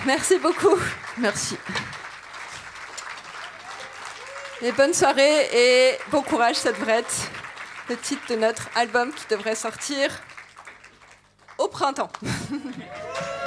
Merci beaucoup. Merci. Et bonne soirée et bon courage, cette vrette. Le titre de notre album qui devrait sortir au printemps.